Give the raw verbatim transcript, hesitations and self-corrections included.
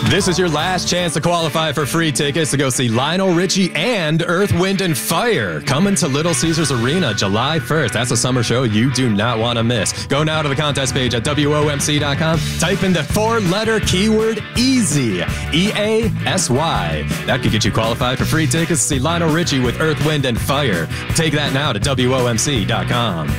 This is your last chance to qualify for free tickets to go see Lionel Richie and Earth, Wind and Fire coming to Little Caesars Arena July first. That's a summer show you do not want to miss. Go now to the contest page at W O M C dot com. Type in the four-letter keyword EASY, E A S Y. That could get you qualified for free tickets to see Lionel Richie with Earth, Wind and Fire. Take that now to W O M C dot com.